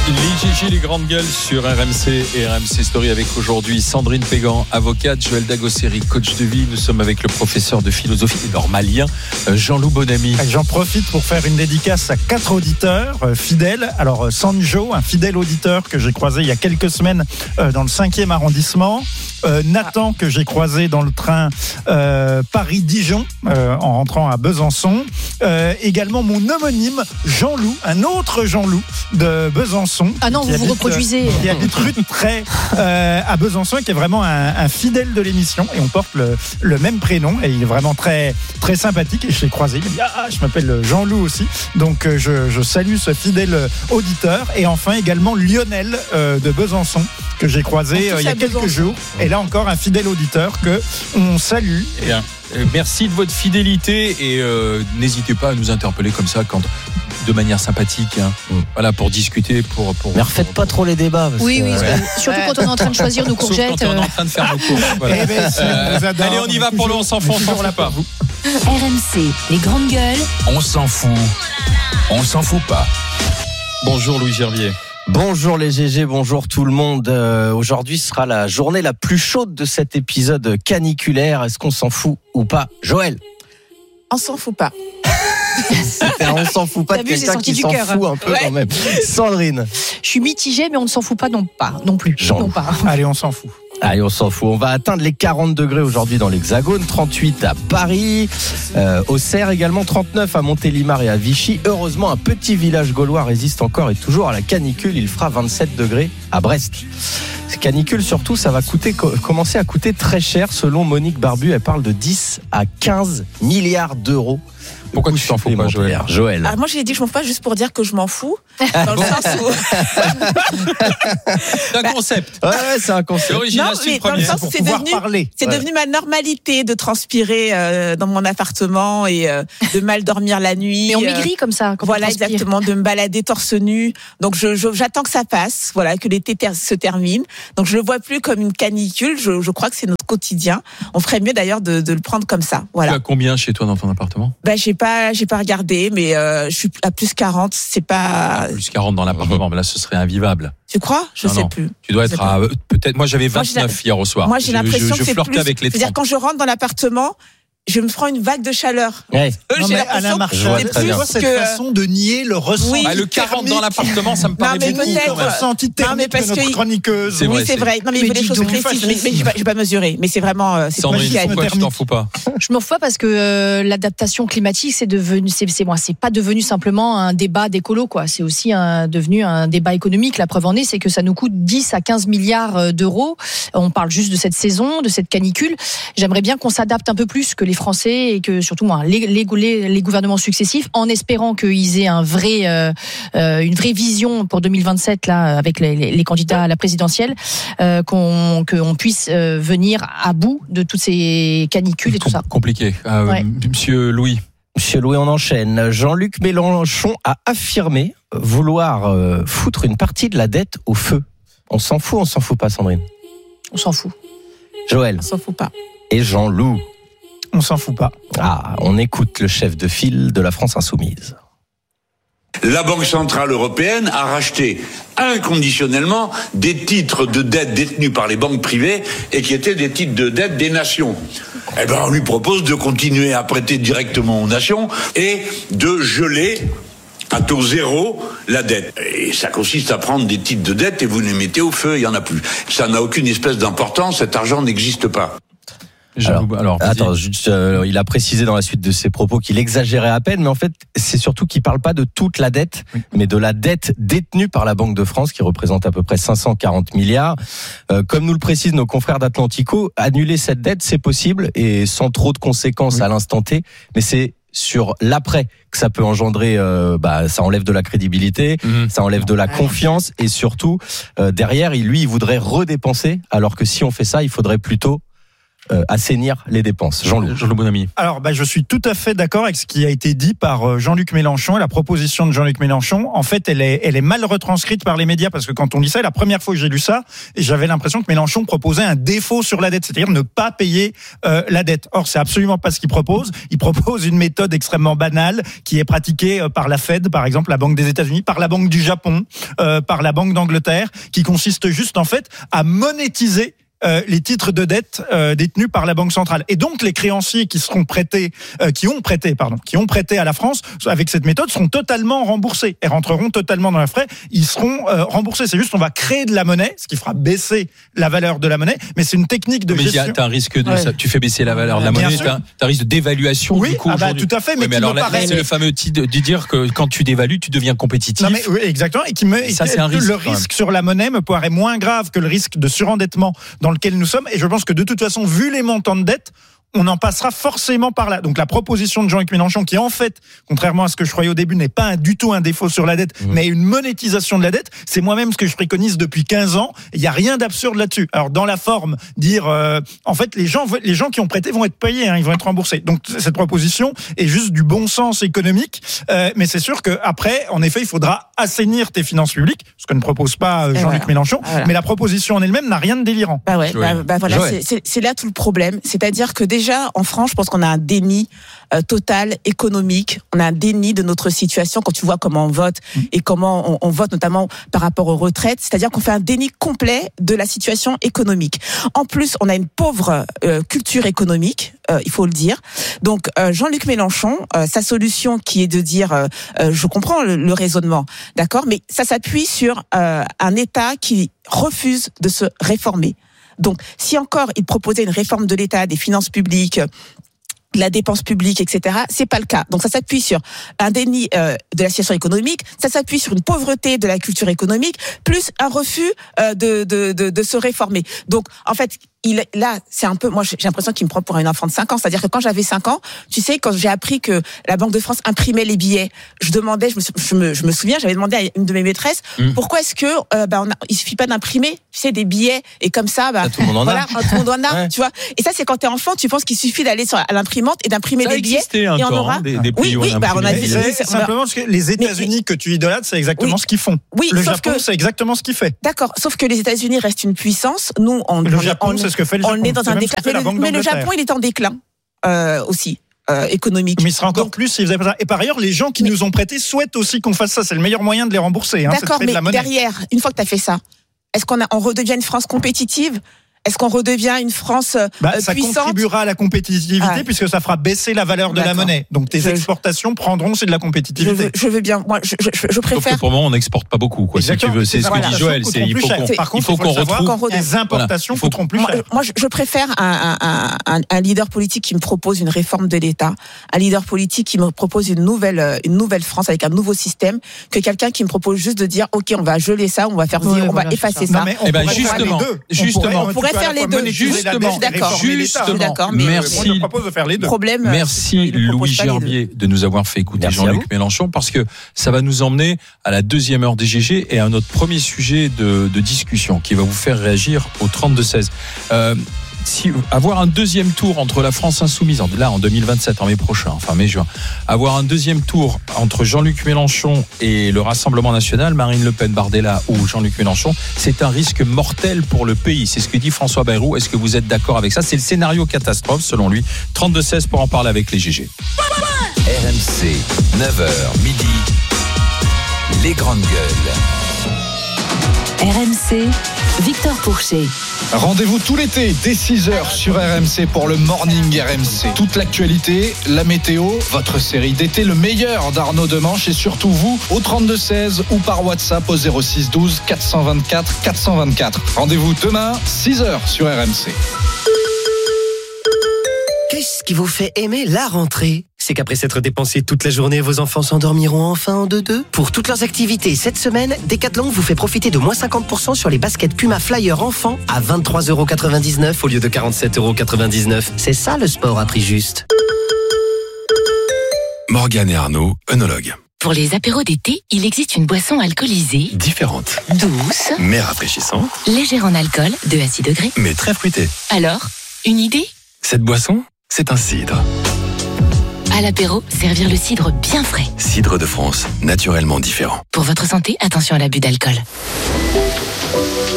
Les GG, les grandes gueules sur RMC et RMC Story avec aujourd'hui Sandrine Pégan, avocate, Joël Dagosseri, coach de vie. Nous sommes avec le professeur de philosophie normalien, Jean-Loup Bonamy. J'en profite pour faire une dédicace à 4 auditeurs fidèles. Alors Sanjo, un fidèle auditeur que j'ai croisé il y a quelques semaines dans le 5e arrondissement. Nathan, que j'ai croisé dans le train Paris-Dijon en rentrant à Besançon. Également mon homonyme Jean-Loup, un autre Jean-Loup de Besançon. Ah non, vous reproduisez. Qui habite rue de Tray à Besançon et qui est vraiment un fidèle de l'émission. Et on porte le même prénom. Et il est vraiment très, très sympathique. Et je l'ai croisé. Il m'a dit je m'appelle Jean-Loup aussi. Donc je salue ce fidèle auditeur. Et enfin également Lionel de Besançon, que j'ai croisé il y a quelques jours. Et là encore un fidèle auditeur que on salue. Bien. Merci de votre fidélité et n'hésitez pas à nous interpeller comme ça de manière sympathique, voilà, pour discuter, mais refaites pas trop les débats. Oui, surtout quand on est en train de choisir nos courgettes. Sauf quand on est en train de faire nos courses. Voilà. Allez, on y va pour le on s'en fout, on s'en fout pas. RMC, les grandes gueules. On s'en fout pas. Bonjour Louis Gervier. Bonjour les GG, bonjour tout le monde. Aujourd'hui sera la journée la plus chaude de cet épisode caniculaire. Est-ce qu'on s'en fout ou pas, Joël? On s'en fout pas. On s'en fout pas de quelqu'un qui s'en fout un peu quand même. Sandrine. Je suis mitigée, mais on ne s'en fout pas non plus. Non pas. Allez, on s'en fout. Allez, on s'en fout. On va atteindre les 40 degrés aujourd'hui dans l'Hexagone, 38 à Paris, Auxerre également, 39 à Montélimar et à Vichy. Heureusement, un petit village gaulois résiste encore et toujours à la canicule. Il fera 27 degrés à Brest. Ces canicules, surtout, ça va commencer à coûter très cher. Selon Monique Barbu, elle parle de 10 à 15 milliards d'euros. Pourquoi tu t'en fous pas, Joël? Moi, j'ai dit que je m'en fous pas juste pour dire que je m'en fous. Dans le sens où... C'est un concept. Ouais, c'est un concept. C'est original, non, mais dans le sens où c'est devenu ma normalité de transpirer dans mon appartement et de mal dormir la nuit. Mais on maigrit comme ça. Voilà, exactement, de me balader torse nu. Donc j'attends que ça passe, voilà, que l'été se termine. Donc je le vois plus comme une canicule. Je crois que c'est notre quotidien. On ferait mieux d'ailleurs de le prendre comme ça. Voilà. Tu as combien chez toi dans ton appartement? J'ai pas regardé, mais je suis à plus 40, c'est pas... Plus 40 dans l'appartement, mais là ce serait invivable. Tu crois? Je sais plus. Tu dois être à... Peut-être, moi j'avais 29 hier au soir. Moi j'ai l'impression que c'est plus... avec les 30. C'est-à-dire quand je rentre dans l'appartement, je me prends une vague de chaleur. Ouais. Non, mais Alain Marchal, c'est plus cette façon de nier le ressenti. Oui. Le 40 dans l'appartement, ça me paraît beaucoup. Le ressenti thermique de notre chroniqueuse. Oui, c'est vrai. Non, mais il veut des choses précises. Mais je vais pas mesurer. Mais c'est vraiment... Sandrine, pourquoi tu t'en fous pas? Je m'en fous pas parce que l'adaptation climatique, c'est pas devenu simplement un débat d'écolo, quoi. C'est aussi devenu un débat économique. La preuve en est, c'est que ça nous coûte 10 à 15 milliards d'euros. On parle juste de cette saison, de cette canicule. J'aimerais bien qu'on s'adapte un peu plus que les Français et que surtout les gouvernements successifs, en espérant qu'ils aient une vraie vision pour 2027 là avec les candidats à la présidentielle, qu'on puisse venir à bout de toutes ces canicules et tout ça. Compliqué. Monsieur Louis, on enchaîne. Jean-Luc Mélenchon a affirmé vouloir foutre une partie de la dette au feu. On s'en fout pas, Sandrine? On s'en fout. Joël? On s'en fout pas. Et Jean-Loup? On s'en fout pas. On écoute le chef de file de la France Insoumise. La Banque Centrale Européenne a racheté inconditionnellement des titres de dette détenus par les banques privées et qui étaient des titres de dette des nations. On lui propose de continuer à prêter directement aux nations et de geler à taux zéro la dette. Et ça consiste à prendre des titres de dette et vous les mettez au feu, il n'y en a plus. Ça n'a aucune espèce d'importance, cet argent n'existe pas. Il a précisé dans la suite de ses propos qu'il exagérait à peine, mais en fait, c'est surtout qu'il parle pas de toute la dette, mais de la dette détenue par la Banque de France, qui représente à peu près 540 milliards. Comme nous le précisent nos confrères d'Atlantico, annuler cette dette, c'est possible, et sans trop de conséquences à l'instant T, mais c'est sur l'après que ça peut engendrer, ça enlève de la crédibilité, ça enlève de la confiance, et surtout, derrière, il voudrait redépenser, alors que si on fait ça, il faudrait plutôt assainir les dépenses. Jean-Loup Bonamy. Alors, je suis tout à fait d'accord avec ce qui a été dit par Jean-Luc Mélenchon. La proposition de Jean-Luc Mélenchon, en fait, elle est mal retranscrite par les médias, parce que quand on lit ça, la première fois que j'ai lu ça, j'avais l'impression que Mélenchon proposait un défaut sur la dette, c'est-à-dire ne pas payer la dette. Or, c'est absolument pas ce qu'il propose. Il propose une méthode extrêmement banale qui est pratiquée par la Fed, par exemple, la Banque des États-Unis, par la Banque du Japon, par la Banque d'Angleterre, qui consiste juste, en fait, à monétiser les titres de dette détenus par la Banque centrale. Et donc les créanciers qui ont prêté à la France avec cette méthode seront totalement remboursés et rentreront totalement dans les frais. Ils seront remboursés. C'est juste on va créer de la monnaie, ce qui fera baisser la valeur de la monnaie. Mais c'est une technique de gestion. Mais tu as un risque ça, tu fais baisser la valeur de la monnaie, tu as un risque de dévaluation. Oui, du coup, tout à fait. Mais alors là, c'est le fameux titre de dire que quand tu dévalues, tu deviens compétitif. Non, mais oui, exactement. Et ça, c'est un risque. Le risque sur la monnaie me paraît moins grave que le risque de surendettement dans lequel nous sommes, et je pense que de toute façon, vu les montants de dette, on en passera forcément par là. Donc la proposition de Jean-Luc Mélenchon, qui en fait, contrairement à ce que je croyais au début, n'est pas du tout un défaut sur la dette, mais une monétisation de la dette, c'est moi-même ce que je préconise depuis 15 ans. Il n'y a rien d'absurde là-dessus. Alors dans la forme, dire en fait les gens qui ont prêté vont être payés, ils vont être remboursés. Donc cette proposition est juste du bon sens économique, mais c'est sûr qu'après, en effet, il faudra assainir tes finances publiques, ce que ne propose pas Jean-Luc Mélenchon, mais la proposition en elle-même n'a rien de délirant. C'est là tout le problème. C'est-à-dire que déjà, en France, je pense qu'on a un déni total économique. On a un déni de notre situation quand tu vois comment on vote et comment on vote notamment par rapport aux retraites. C'est-à-dire qu'on fait un déni complet de la situation économique. En plus, on a une pauvre culture économique, il faut le dire. Donc, Jean-Luc Mélenchon, sa solution qui est de dire, je comprends le raisonnement, d'accord, mais ça s'appuie sur un État qui refuse de se réformer. Donc, si encore il proposait une réforme de l'État, des finances publiques, de la dépense publique, etc., c'est pas le cas. Donc, ça s'appuie sur un déni de la situation économique, ça s'appuie sur une pauvreté de la culture économique, plus un refus de se réformer. Donc, en fait, là, c'est un peu, moi, j'ai l'impression qu'il me prend pour un enfant de 5 ans. C'est-à-dire que quand j'avais 5 ans, tu sais, quand j'ai appris que la Banque de France imprimait les billets, je me souviens, j'avais demandé à une de mes maîtresses, pourquoi est-ce que, il suffit pas d'imprimer, tu sais, des billets, et comme ça, tout le monde en a. Tout le monde en a, ouais. Tu vois. Et ça, c'est quand t'es enfant, tu penses qu'il suffit d'aller à l'imprimante et d'imprimer des billets. Et on aura. Oui, on a dit. Simplement parce que les États-Unis que tu idolâtres, c'est exactement ce qu'ils font. Oui, le Japon, c'est exactement ce qu'il fait. D'accord. Sauf que les États-Unis restent une puissance. Nous, le Japon, c'est ce que fait le Japon. On est dans un déclin. Mais le Japon, il est en déclin aussi. Économique. Mais il sera encore plus s'ils faisaient pas ça. Et par ailleurs, les gens qui nous ont prêté souhaitent aussi qu'on fasse ça. C'est le meilleur moyen de les rembourser. D'accord, mais derrière, une fois que tu as fait ça, est-ce qu'on redevient une France compétitive ? Est-ce qu'on redevient une France ça puissante ? contribuera à la compétitivité puisque ça fera baisser la valeur de la monnaie. Donc tes exportations prendront aussi de la compétitivité. Je veux bien. Moi, je préfère. Sauf que pour le moment, on n'exporte pas beaucoup. Quoi, si tu veux, c'est ce que dit Joël. Il faut qu'on retrouve les importations coûteront plus cher. Moi, je préfère un leader politique qui me propose une réforme de l'État, un leader politique qui me propose une nouvelle France avec un nouveau système, que quelqu'un qui me propose juste de dire, ok, on va geler ça, on va faire on va effacer ça. Justement. On pourrait faire les deux. Justement. Mais merci. Je propose de faire les deux. Merci Louis Gerbier de nous avoir fait écouter Jean-Luc Mélenchon, parce que ça va nous emmener à la deuxième heure des GG et à notre premier sujet de discussion qui va vous faire réagir au 32-16. Avoir un deuxième tour entre la France insoumise, en 2027, en mai prochain, enfin mai-juin, avoir un deuxième tour entre Jean-Luc Mélenchon et le Rassemblement National, Marine Le Pen, Bardella ou Jean-Luc Mélenchon, c'est un risque mortel pour le pays. C'est ce que dit François Bayrou. Est-ce que vous êtes d'accord avec ça ? C'est le scénario catastrophe, selon lui. 32-16 pour en parler avec les GG. RMC, 9h, midi, les grandes gueules. RMC, Victor Pourchet. Rendez-vous tout l'été dès 6h sur RMC pour le Morning RMC. Toute l'actualité, la météo, votre série d'été, le meilleur d'Arnaud Demanche et surtout vous au 32-16 ou par WhatsApp au 06 12 424 424. Rendez-vous demain 6h sur RMC. Qu'est-ce qui vous fait aimer la rentrée ? C'est qu'après s'être dépensé toute la journée, vos enfants s'endormiront enfin en 2-2. Pour toutes leurs activités cette semaine, Decathlon vous fait profiter de moins 50% sur les baskets Puma Flyer enfants à 23,99€ au lieu de 47,99€. C'est ça le sport à prix juste. Morgane et Arnaud, œnologues. Pour les apéros d'été, il existe une boisson alcoolisée, Différente, douce, mais rafraîchissante, légère en alcool, de à 6 degrés. mais très fruitée. Alors, une idée ? Cette boisson, c'est un cidre. À l'apéro, servir le cidre bien frais. Cidre de France, naturellement différent. Pour votre santé, attention à l'abus d'alcool.